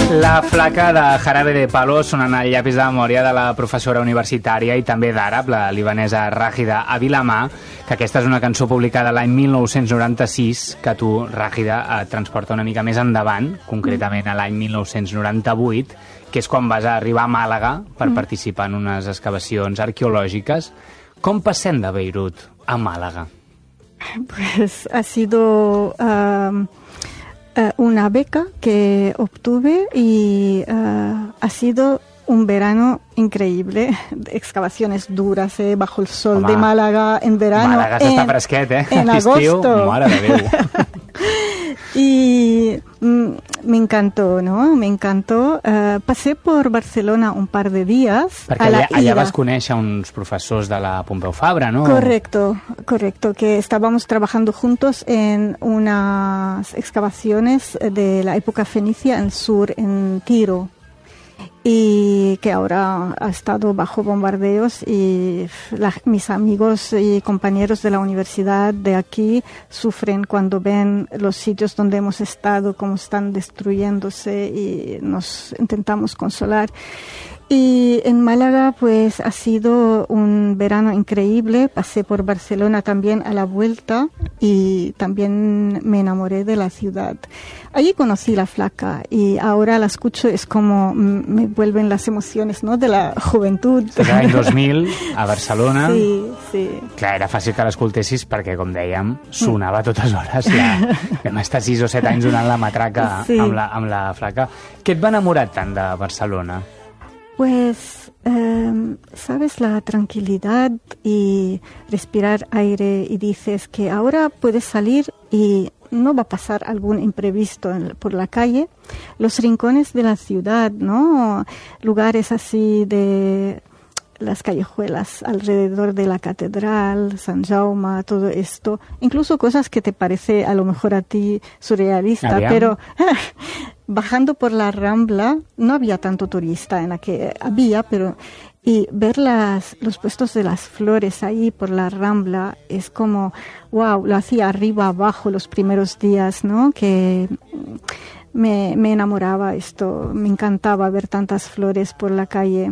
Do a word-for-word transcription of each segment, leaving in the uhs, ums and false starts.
La flaca de Jarabe de Palo sonant el llapis de memòria de la professora universitària i també d'àrab, la libanesa Ràgida Avilamà, que aquesta és una cançó publicada l'any mil nou-cents noranta-sis, que tu, Ràgida, et transporta una mica més endavant, concretament a l'any mil nou-cents noranta-vuit, que és quan vas arribar a Màlaga per participar en unes excavacions arqueològiques. Com passem de Beirut a Màlaga? Pues ha sido... Uh... Uh, una beca que obtuve y uh, ha sido un verano increíble, excavaciones duras, eh, bajo el sol Home, de Málaga en verano. Málaga s'està fresquet, eh? En agosto. Mare de Déu. Y mm, me encantó, ¿no? Me encantó. Uh, pasé por Barcelona un par de días. Perquè allà, allà vas conèixer uns professors de la Pompeu Fabra, ¿no? Correcto, correcto, que estábamos trabajando juntos en unas excavaciones de la época fenicia en el sur, en Tiro, y que ahora ha estado bajo bombardeos y la, mis amigos y compañeros de la universidad de aquí sufren cuando ven los sitios donde hemos estado, cómo están destruyéndose, y nos intentamos consolar. Y en Málaga pues ha sido un verano increíble. Pasé por Barcelona también a la vuelta y también me enamoré de la ciudad. Allí conocí la flaca y ahora la escucho, es como me vuelven las emociones, ¿no?, de la juventud. L'any dos mil, a Barcelona. Sí, sí. Clar, era fàcil que l'escoltessis perquè, com dèiem, sonava a totes hores. La... Vam estar sis o set anys donant la matraca sí. amb, la, amb la flaca. Què et va enamorar tant de Barcelona? Pues, eh, sabes, la tranquilidad y respirar aire, y dices que ahora puedes salir y no va a pasar algún imprevisto en, por la calle. Los rincones de la ciudad, ¿no? Lugares así de las callejuelas alrededor de la catedral, San Jaume, todo esto. Incluso cosas que te parece a lo mejor a ti surrealista, ¿Había? pero... Bajando por la Rambla, no había tanto turista en la que había, pero y ver las, los puestos de las flores ahí por la Rambla es como, wow, lo hacía arriba, abajo los primeros días, ¿no? Que me, me enamoraba esto, me encantaba ver tantas flores por la calle.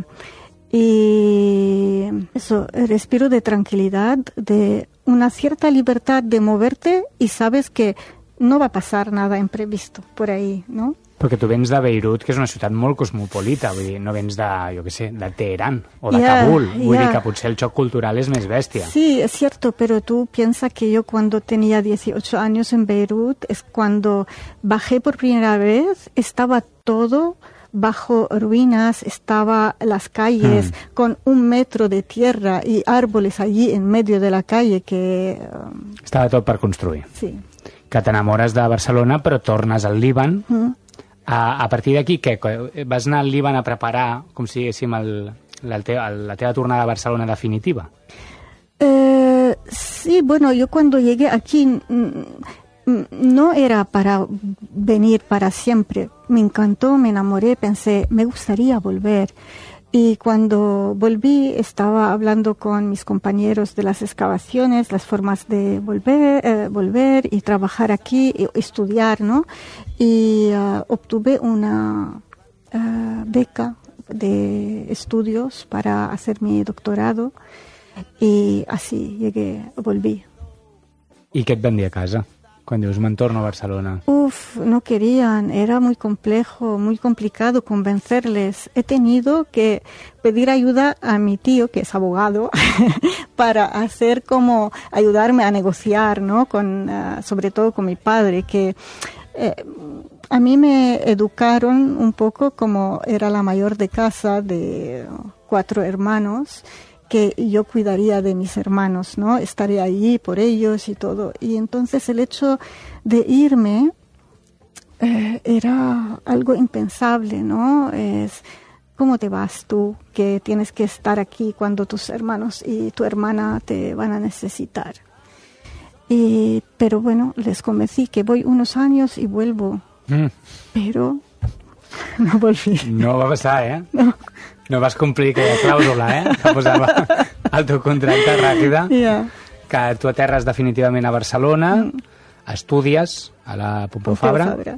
Y eso, respiro de tranquilidad, de una cierta libertad de moverte y sabes que no va a pasar nada imprevisto por ahí, ¿no? Perquè tu vens de Beirut, que és una ciutat molt cosmopolita, vull dir, no vens de, jo què sé, de Teherán o de yeah, Kabul, vull yeah. dir que potser el xoc cultural és més bèstia. Sí, es cierto, pero tú piensas que yo cuando tenía dieciocho años en Beirut, es cuando bajé por primera vez, estaba todo bajo ruinas, estaba las calles mm. con un metro de tierra y árboles allí en medio de la calle que... Um... Estava tot per construir. Sí. Que t'enamores de Barcelona, però tornes al Líban. Mm. A, a partir d'aquí, què? Vas anar al Líban a preparar, com si diguéssim, el, la, teva, la teva tornada a Barcelona definitiva? Eh, sí, bueno, yo cuando llegué aquí no era para venir para siempre. Me encantó, me enamoré, pensé, me gustaría volver. Y cuando volví estaba hablando con mis compañeros de las excavaciones, las formas de volver, eh, volver y trabajar aquí, y estudiar, ¿no? Y uh, obtuve una uh, beca de estudios para hacer mi doctorado y así llegué, volví. ¿Y qué et van dir a casa? Cuando dius, me'n torno a Barcelona. Uf, no querían, era muy complejo, muy complicado convencerles. He tenido que pedir ayuda a mi tío, que es abogado, para hacer como, ayudarme a negociar, ¿no? Con, uh, sobre todo con mi padre, que eh, a mí me educaron un poco como era la mayor de casa de cuatro hermanos, que yo cuidaría de mis hermanos, ¿no? Estaría allí por ellos y todo. Y entonces el hecho de irme eh, era algo impensable, ¿no? Es, ¿cómo te vas tú, que tienes que estar aquí cuando tus hermanos y tu hermana te van a necesitar? Y, pero bueno, les convencí que voy unos años y vuelvo. Mm. Pero no volví. No va passar, eh? No. No vas complir aquella clàusula, eh? Que posava el teu contracte, Ràgida. Yeah. Que tu aterres definitivament a Barcelona, mm. estudies a la Pompeu Fabra,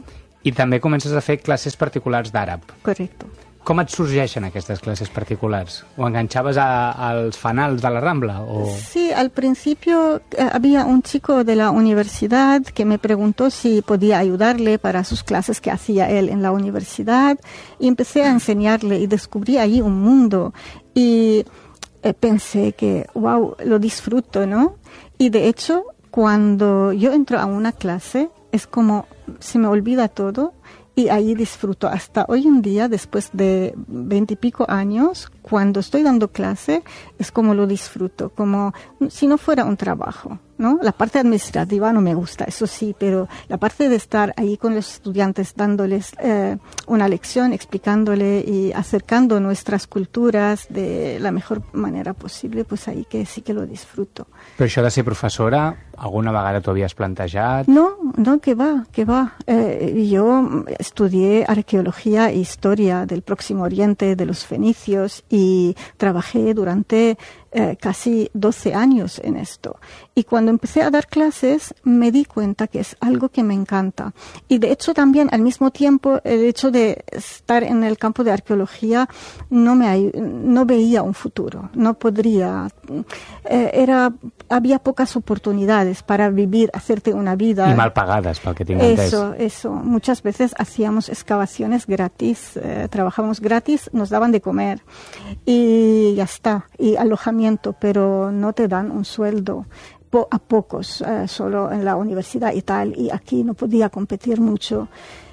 I també comences a fer classes particulars d'àrab. Correcto. Com et sorgeixen aquestes classes particulars? ¿O enganchabas a, als fanals de la Rambla? O... Sí, al principio eh, había un chico de la universidad que me preguntó si podía ayudarle para sus clases que hacía él en la universidad, y empecé a enseñarle y descubrí ahí un mundo y eh, pensé que, wow, lo disfruto, ¿no? Y de hecho, cuando yo entro a una clase, es como se me olvida todo. Y ahí disfruto hasta hoy en día, después de veintipico años, cuando estoy dando clase, es como lo disfruto, como si no fuera un trabajo, ¿no? La parte administrativa no me gusta, eso sí, pero la parte de estar ahí con los estudiantes, dándoles eh, una lección, explicándole y acercando nuestras culturas de la mejor manera posible, pues ahí que sí que lo disfruto. Però això de ser professora, alguna vegada t'ho havies plantejat? No, no, que va, que va. Eh, yo estudié arqueología e historia del Próximo Oriente, de los fenicios, y trabajé durante eh, casi doce años en esto. Y cuando empecé a dar clases me di cuenta que es algo que me encanta. Y de hecho también al mismo tiempo el hecho de estar en el campo de arqueología no me no veía un futuro, no podría. Eh, era había pocas oportunidades para vivir, hacerte una vida. Y mal pagadas, para que te entendés. Eso, eso. Muchas veces hacíamos excavaciones gratis, eh, trabajábamos gratis, nos daban de comer y ya está, y alojamiento, pero no te dan un sueldo. Po- a pocos, eh, solo en la universidad y tal, y aquí no podía competir mucho.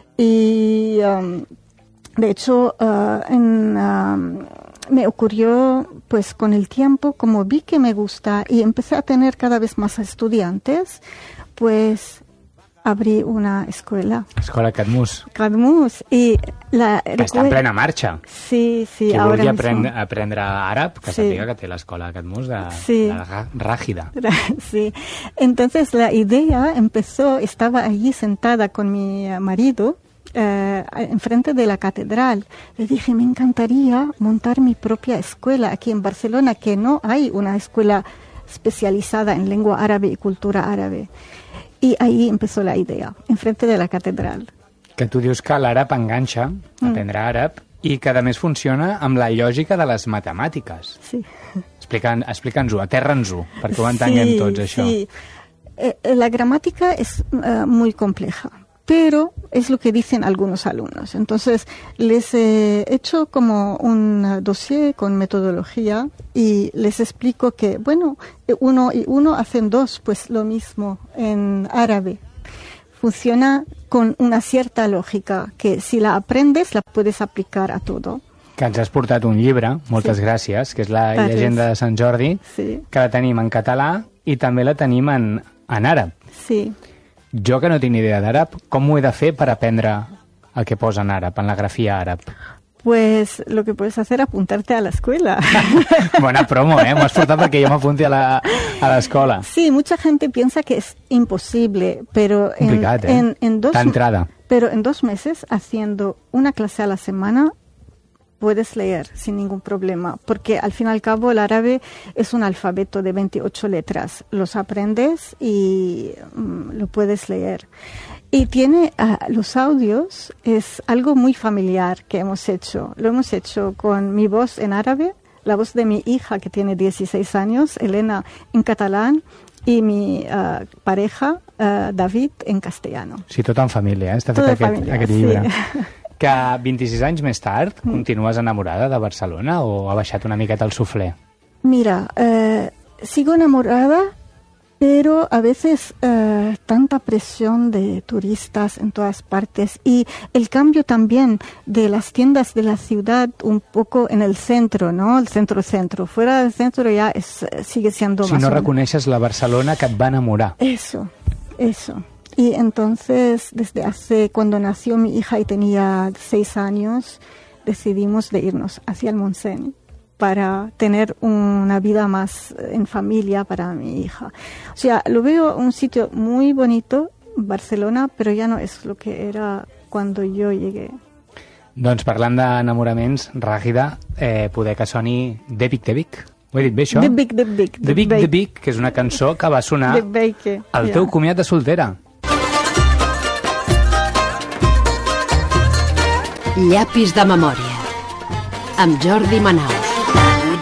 Y um, de hecho, uh, en, um, me ocurrió, pues con el tiempo, como vi que me gusta y empecé a tener cada vez más estudiantes, pues abrí una escuela. Escola Cadmus. Cadmus. Y la Està en plena marxa. Sí, sí, Qui ahora vulgui mismo. aprendre, aprendre àrab, que Sí. sàpiga que té l'escola Cadmus de, Sí. de la Ràgida. Sí. Entonces la idea empezó, estaba allí sentada con mi marido, eh, enfrente de la catedral. Le dije, me encantaría montar mi propia escuela aquí en Barcelona, que no hay una escuela especializada en lengua árabe y cultura árabe. Y ahí empezó la idea, enfrente de la catedral. Que tu dius que l'àrab enganxa, aprendre àrab, i que a més funciona amb la lògica de les matemàtiques. Sí. Explica'ns- Explica'ns-ho, aterra'ns-ho, perquè ho entenguem Sí, tots, això. sí. Eh, eh, la gramática es eh, muy compleja, pero es lo que dicen algunos alumnos. Entonces, les he hecho como un eh, dossier con metodología y les explico que, bueno, eh, uno y uno hacen dos, pues lo mismo en árabe. Funciona con una cierta lógica, que si la aprendes, la puedes aplicar a todo. Que ens has portat un llibre, moltes Sí. gràcies, que és la Gràcies. llegenda de Sant Jordi, Sí, que la tenim en català i també la tenim en, en àrab. sí. Jo, que no tinc ni idea d'àrab, com ho he de fer per aprendre el que posa en àrab, en la grafia àrab? Pues lo que puedes hacer es apuntarte a la escuela. Bona promo, eh? M'ho has portat perquè jo m'apunti a la- a l'escola. Sí, mucha gente piensa que es imposible, pero en, Complicat, eh? en, en dos, D'entrada. pero en dos meses, haciendo una clase a la semana, puedes leer sin ningún problema, porque al fin y al cabo el árabe es un alfabeto de veintiocho letras. Los aprendes y mm, lo puedes leer. Y tiene uh, los audios, es algo muy familiar que hemos hecho. Lo hemos hecho con mi voz en árabe, la voz de mi hija que tiene dieciséis años, Elena, en catalán, y mi uh, pareja, uh, David, en castellano. Sí, tot en família, eh? Està Tot fet en aquest, família, aquest sí. llibre. Que vint-i-sis anys més tard continues enamorada de Barcelona o ha baixat una miqueta el suflé? Mira, eh, sigo enamorada, pero a veces eh, tanta presión de turistas en todas partes y el cambio también de las tiendas de la ciudad un poco en el centro, ¿no? El centro-centro. Fuera del centro ya es, sigue siendo Si más no o menos. reconeixes la Barcelona que et va enamorar. Eso, eso. Y entonces, desde hace, cuando nació mi hija y tenía seis años, decidimos de irnos hacia el Montseny para tener una vida más en familia para mi hija. O sea, lo veo un sitio muy bonito, Barcelona, pero ya no es lo que era cuando yo llegué. Doncs parlant d'enamoraments, Ràgida, eh, poder que soni The Big The Big. Ho he dit bé, això? The Big, The Big. The Big The Big, que és una cançó que va sonar The Bake. al yeah. teu comiat de soltera. Llapis de memòria, amb Jordi Manaus.